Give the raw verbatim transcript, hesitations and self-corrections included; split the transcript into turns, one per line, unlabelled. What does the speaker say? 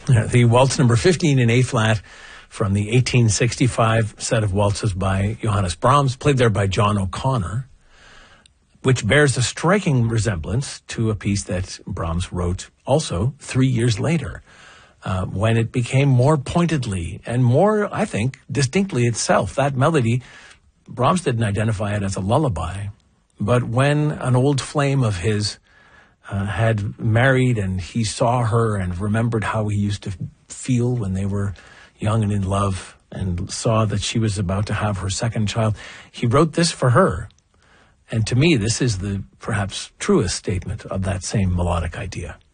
The waltz number fifteen in A-flat from the eighteen sixty-five set of waltzes by Johannes Brahms, played there by John O'Connor, which bears a striking resemblance to a piece that Brahms wrote also three years later, uh, when it became more pointedly and more, I think, distinctly itself. That melody, Brahms didn't identify it as a lullaby, but when an old flame of his uh, had married and he saw her and remembered how he used to feel when they were young and in love and saw that she was about to have her second child, he wrote this for her. And to me, this is the perhaps truest statement of that same melodic idea.